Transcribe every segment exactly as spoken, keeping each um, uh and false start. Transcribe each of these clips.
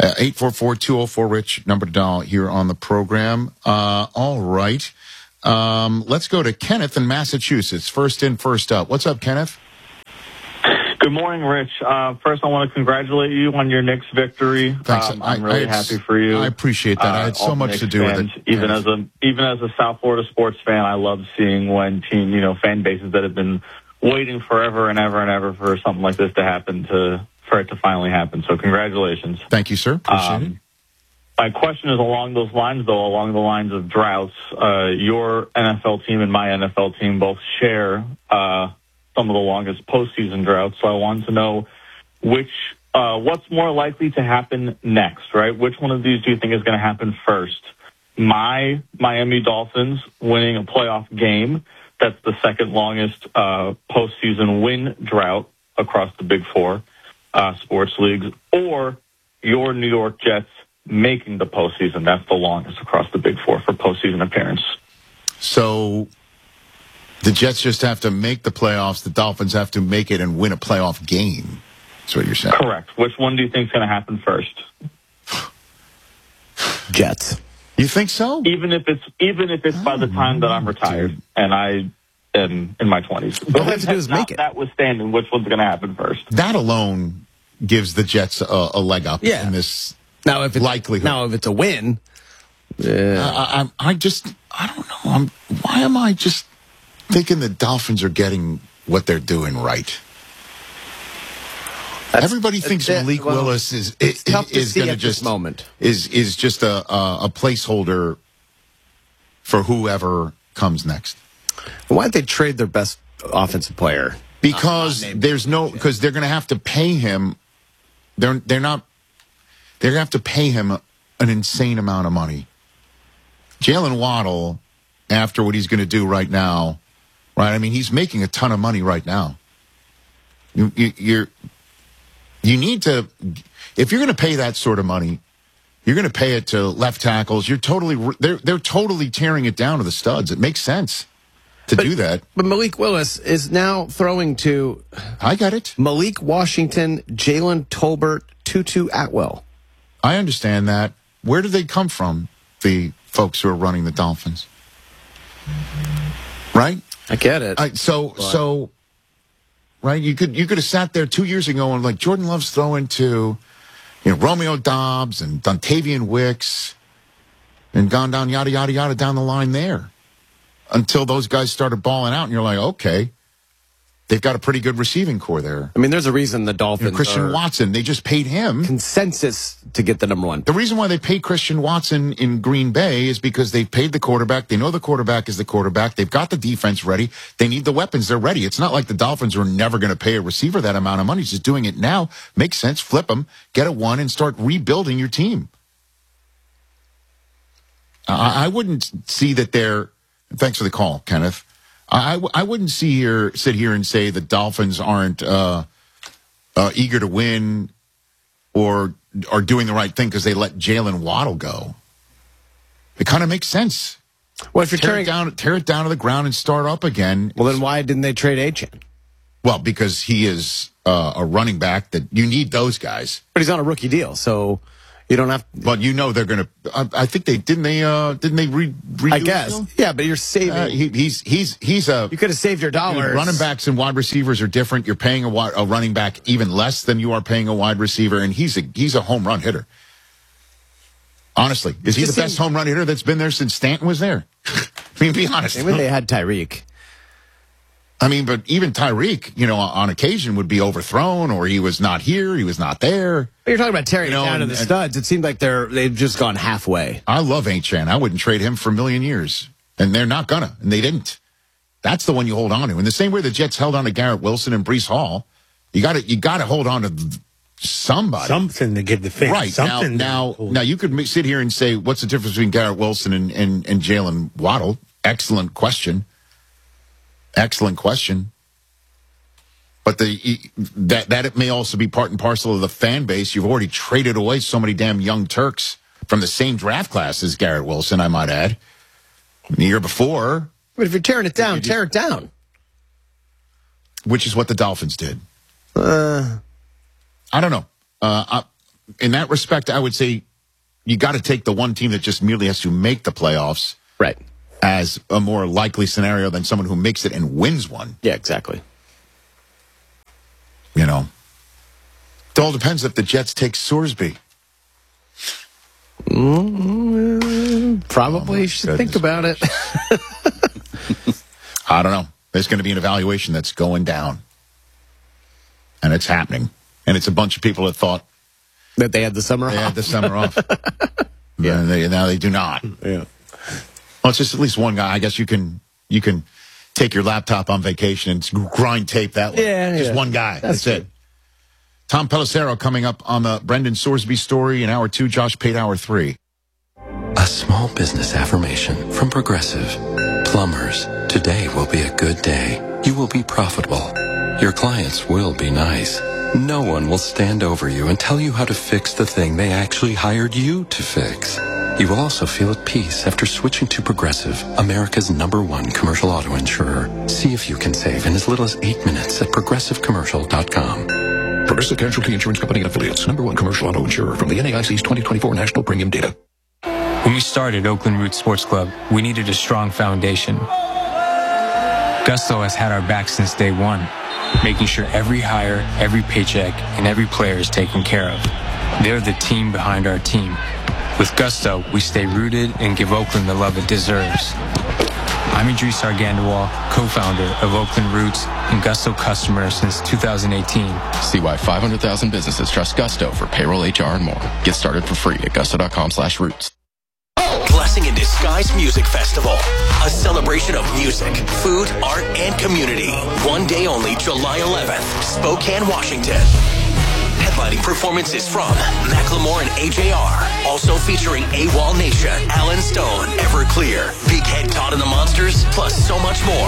Uh, eight four four, two oh four, RICH, number to dial here on the program. Uh, all right. Um, let's go to Kenneth in Massachusetts. First in, first up. What's up, Kenneth? Good morning, Rich. Uh, first, I want to congratulate you on your Knicks victory. Thanks. Um, I'm really I, I, happy for you. I appreciate that. Uh, I had so much Knicks to do fans, with it. Even yeah. as a even as a South Florida sports fan, I love seeing when team, you know, fan bases that have been waiting forever and ever and ever for something like this to happen to for it to finally happen. So, congratulations. Thank you, sir. Appreciate um, it. My question is along those lines, though, along the lines of droughts. Uh, your N F L team and my N F L team both share uh, some of the longest postseason droughts. So I wanted to know which, uh, what's more likely to happen next, right? Which one of these do you think is going to happen first? My Miami Dolphins winning a playoff game. That's the second longest uh, postseason win drought across the Big Four uh, sports leagues, or your New York Jets making the postseason. That's the longest across the Big Four for postseason appearance. So the Jets just have to make the playoffs. The Dolphins have to make it and win a playoff game. That's what you're saying. Correct. Which one do you think is going to happen first? Jets. You think so? Even if it's even if it's by the time that I'm retired dude. and I am in my twenties. All I have to do is make it. Notwithstanding, which one's going to happen first? That alone gives the Jets a, a leg up yeah. in this now, if it's, likelihood. Now, if it's a win, yeah. I, I, I just I don't know. I'm, why am I just thinking the Dolphins are getting what they're doing right? That's, Everybody thinks that, Malik well, Willis is is, is going to just moment is is just a, a a placeholder for whoever comes next. Why don't they trade their best offensive player? Because not, not there's no because they're going to have to pay him. They're they're not. They're going to have to pay him an insane amount of money. Jalen Waddle, after what he's going to do right now, right? I mean, he's making a ton of money right now. You, you, you're. You need to, if you're going to pay that sort of money, you're going to pay it to left tackles. You're totally, they're they're totally tearing it down to the studs. It makes sense to but, do that. But Malik Willis is now throwing to, I got it. Malik Washington, Jalen Tolbert, Tutu Atwell. I understand that. Where do they come from? The folks who are running the Dolphins, right? I get it. I, so but. so. Right, you could you could have sat there two years ago and like Jordan Love's throwing to, you know, Romeo Doubs and Dontavian Wicks, and gone down yada yada yada down the line there, until those guys started balling out, and you're like, okay, they've got a pretty good receiving core there. I mean, there's a reason the Dolphins. You know, Christian Watson, they just paid him consensus to get the number one. The reason why they paid Christian Watson in Green Bay is because they paid the quarterback. They know the quarterback is the quarterback. They've got the defense ready. They need the weapons. They're ready. It's not like the Dolphins are never going to pay a receiver that amount of money. He's just doing it now. Makes sense. Flip them, get a one, and start rebuilding your team. I, I wouldn't see that they're. Thanks for the call, Kenneth. I, I wouldn't see here, sit here and say the Dolphins aren't uh, uh, eager to win or are doing the right thing because they let Jalen Waddle go. It kind of makes sense. Well, if you're tear tearing it down, tear it down to the ground and start up again. Well, then why didn't they trade Achane? Well, because he is uh, a running back that you need those guys. But he's on a rookie deal, so you don't have. But you know they're going to. I, I think they didn't. They uh, didn't they re, redo I guess. Yeah, but you're saving. Uh, he, he's he's he's a. You could have saved your dollars. Running backs and wide receivers are different. You're paying a, a running back even less than you are paying a wide receiver, and he's a he's a home run hitter. Honestly, is he the best home run hitter that's been there since Stanton was there? I mean, be honest. Maybe they had Tyreek. I mean, but even Tyreek, you know, on occasion would be overthrown, or he was not here, he was not there. But you're talking about tearing you know, down and, to the studs. It seemed like they're they've just gone halfway. I love Achane. I wouldn't trade him for a million years, and they're not gonna, and they didn't. That's the one you hold on to. In the same way the Jets held on to Garrett Wilson and Breece Hall, you got to you got to hold on to somebody, something to give the fans. Right something now, now, now you could sit here and say, what's the difference between Garrett Wilson and and, and Jalen Waddle? Excellent question. Excellent question. But the that that it may also be part and parcel of the fan base. You've already traded away so many damn young Turks from the same draft class as Garrett Wilson, I might add. The year before. But if you're tearing it down, tear it down. Which is what the Dolphins did. Uh, I don't know. Uh, I, in that respect, I would say you got to take the one team that just merely has to make the playoffs, right, as a more likely scenario than someone who makes it and wins one. Yeah, exactly. You know, it all depends if the Jets take Sorsby. Mm, probably oh should think about it. I don't know. There's going to be an evaluation that's going down. And it's happening. And it's a bunch of people that thought that they had the summer they off. They had the summer off. Yeah. They, now they do not. Yeah. Well, it's just at least one guy. I guess you can you can take your laptop on vacation and grind tape that way. Yeah, just yeah. one guy. That's, That's it. Tom Pelissero coming up on the Brendan Sorsby story in hour two. Josh Pate, hour three. A small business affirmation from Progressive. Plumbers, today will be a good day. You will be profitable. Your clients will be nice. No one will stand over you and tell you how to fix the thing they actually hired you to fix. You will also feel at peace after switching to Progressive, America's number one commercial auto insurer. See if you can save in as little as eight minutes at progressive commercial dot com. Progressive Casualty Insurance Company and Affiliates, number one commercial auto insurer from the N A I C's twenty twenty-four National Premium Data. When we started Oakland Roots Sports Club, we needed a strong foundation. Gusto has had our back since day one, making sure every hire, every paycheck, and every player is taken care of. They're the team behind our team. With Gusto, we stay rooted and give Oakland the love it deserves. I'm Idris Argandawal, co-founder of Oakland Roots and Gusto customer since two thousand eighteen. See why five hundred thousand businesses trust Gusto for payroll, H R, and more. Get started for free at gusto.com slash roots. Blessing in Disguise Music Festival. A celebration of music, food, art, and community. One day only, July eleventh, Spokane, Washington. Headlining performances from Macklemore and A J R. Also featuring AWOL Nation, Alan Stone, Everclear, Big Head Todd and the Monsters, plus so much more.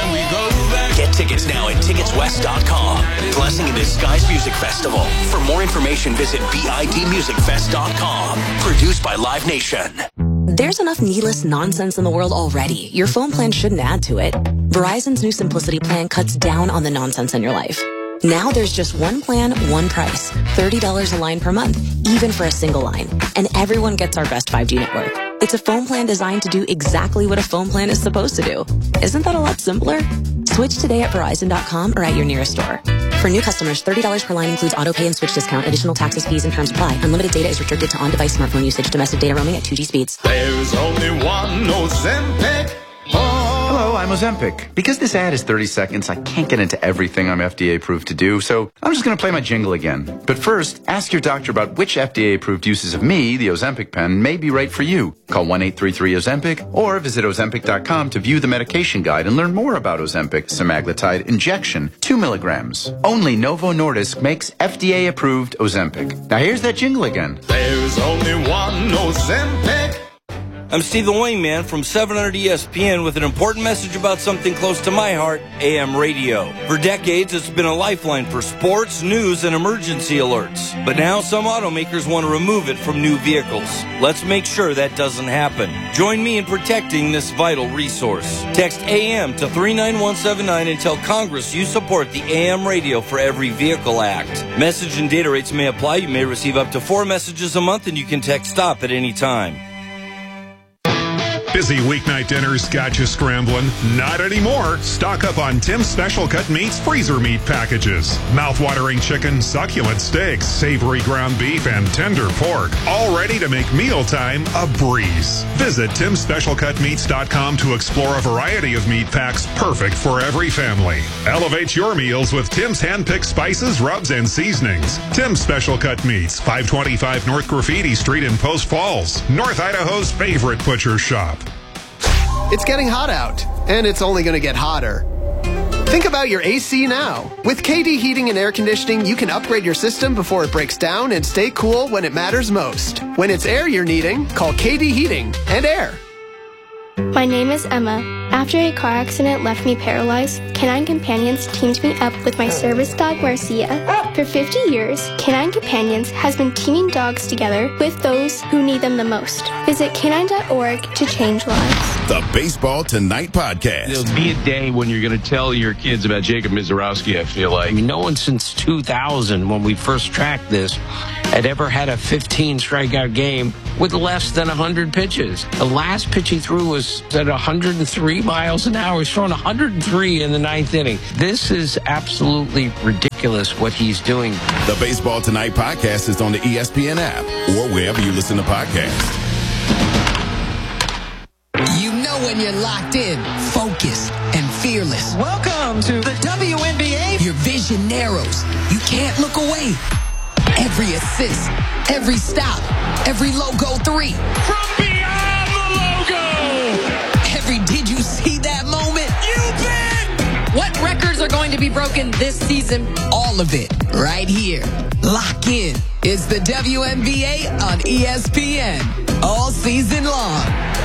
Get tickets now at tickets west dot com. Blessing in Disguise Music Festival. For more information, visit bid music fest dot com. Produced by Live Nation. There's enough needless nonsense in the world already. Your phone plan shouldn't add to it. Verizon's new Simplicity plan cuts down on the nonsense in your life. Now there's just one plan, one price. thirty dollars a line per month, even for a single line. And everyone gets our best five G network. It's a phone plan designed to do exactly what a phone plan is supposed to do. Isn't that a lot simpler? Switch today at verizon dot com or at your nearest store. For new customers, thirty dollars per line includes auto pay and switch discount. Additional taxes, fees, and terms apply. Unlimited data is restricted to on-device smartphone usage. Domestic data roaming at two G speeds. There's only one Ozempic. Hello, I'm Ozempic. Because this ad is thirty seconds, I can't get into everything I'm F D A approved to do, so I'm just going to play my jingle again. But first, ask your doctor about which F D A approved uses of me, the Ozempic pen, may be right for you. Call one eight three three Ozempic or visit ozempic dot com to view the medication guide and learn more about Ozempic semaglutide injection, two milligrams. Only Novo Nordisk makes F D A approved Ozempic. Now here's that jingle again. There's only one Ozempic. I'm Stephen Wingman from seven hundred E S P N with an important message about something close to my heart, A M radio. For decades, it's been a lifeline for sports, news, and emergency alerts. But now some automakers want to remove it from new vehicles. Let's make sure that doesn't happen. Join me in protecting this vital resource. Text A M to three nine one seven nine and tell Congress you support the A M Radio for Every Vehicle Act. Message and data rates may apply. You may receive up to four messages a month, and you can text STOP at any time. Busy weeknight dinners got you scrambling? Not anymore. Stock up on Tim's Special Cut Meats freezer meat packages. Mouth-watering chicken, succulent steaks, savory ground beef, and tender pork. All ready to make mealtime a breeze. Visit tims special cut meats dot com to explore a variety of meat packs perfect for every family. Elevate your meals with Tim's hand-picked spices, rubs, and seasonings. Tim's Special Cut Meats, five twenty-five North Graffiti Street in Post Falls, North Idaho's favorite butcher shop. It's getting hot out, and it's only going to get hotter. Think about your A C now. With K D Heating and Air Conditioning, you can upgrade your system before it breaks down and stay cool when it matters most. When it's air you're needing, call K D Heating and Air. My name is Emma. After a car accident left me paralyzed, Canine Companions teamed me up with my service dog, Marcia. For fifty years, Canine Companions has been teaming dogs together with those who need them the most. Visit canine dot org to change lives. the Baseball Tonight podcast. There'll be a day when you're going to tell your kids about Jacob Mizorowski, I feel like. I mean, no one since two thousand, when we first tracked this, had ever had a fifteen strikeout game with less than one hundred pitches. The last pitch he threw was at one hundred three miles an hour. He's throwing one hundred three in the ninth inning. This is absolutely ridiculous what he's doing. The Baseball Tonight podcast is on the E S P N app or wherever you listen to podcasts. You know when you're locked in, focused, and fearless. Welcome to the W N B A. Your vision narrows. You can't look away. Every assist, every stop, every logo three. From beyond the logo. Every did you see that moment? You bet. What records are going to be broken this season? All of it right here. Lock in. It's the W N B A on E S P N all season long.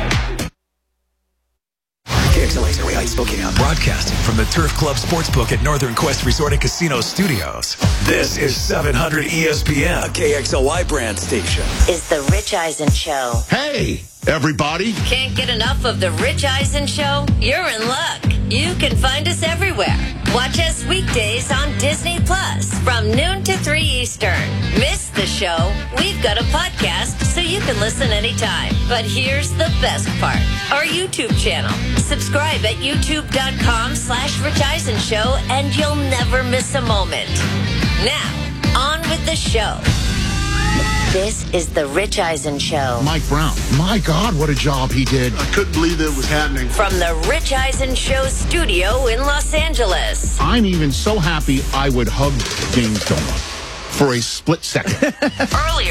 K X L A's Area Spokane, broadcasting from the Turf Club Sportsbook at Northern Quest Resort and Casino Studios. This is seven hundred E S P N, a K X L Y brand station. Is the Rich Eisen Show. Hey, everybody. Can't get enough of the Rich Eisen Show? You're in luck. You can find us everywhere. Watch us weekdays on Disney Plus from noon to three Eastern. Miss the show? We've got a podcast so you can listen anytime. But here's the best part. Our YouTube channel. Subscribe at youtube.com slash Rich Eisen Show and you'll never miss a moment. Now, on with the show. This is the Rich Eisen Show. Mike Brown. My God, what a job he did. I couldn't believe that was happening. From the Rich Eisen Show studio in Los Angeles. I'm even so happy I would hug James Dolan for a split second. Earlier.